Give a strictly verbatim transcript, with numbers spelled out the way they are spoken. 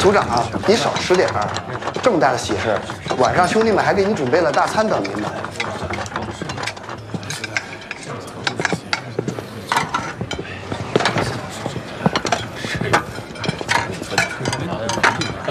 组长啊，你少吃点儿。这么大的喜事，晚上兄弟们还给你准备了大餐等您呢。